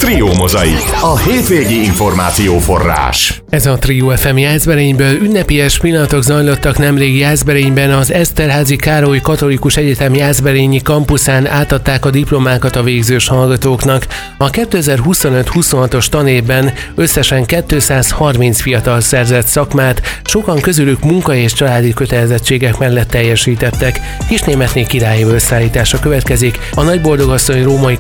Trio Mozaik, a hétvégi információforrás. Ez a Trio FM Jászberényből. Ünnepies pillanatok zajlottak nemrég Jászberényben. Az Eszterházy Károly Katolikus Egyetem jászberényi kampuszán átadták a diplomákat a végzős hallgatóknak. A 2025-26-os tanévben összesen 230 fiatal szerzett szakmát, sokan közülük munka és családi kötelezettségek mellett teljesítettek. Kisnémetné királyi összeállítása következik. A Nagyboldogasszony Római